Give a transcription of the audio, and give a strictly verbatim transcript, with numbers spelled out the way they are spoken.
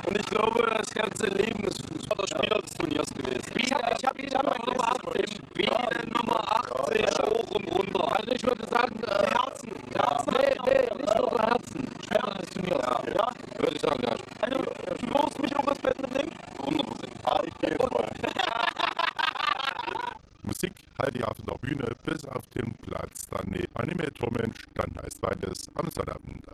Und ich glaube, das ganze Leben ist Fußball. Das Spieler des Turniers gewesen. Ich habe ich hab, ich hab mein Nummer achtzig. Wie denn Nummer achtzig hoch und runter? Also ich würde sagen, äh, Herzen. Herzen. Nee, nee, nicht nur Herzen. Spieler des Turniers. Ja, ja. Würde ich sagen, ja. Also, du lost mich auf das Bettending? hundert Prozent. Ah, ich gehe voll. Musik halte ich auf der Bühne bis auf den Platz daneben. Animatrummen stand als zweites am Sonnabend.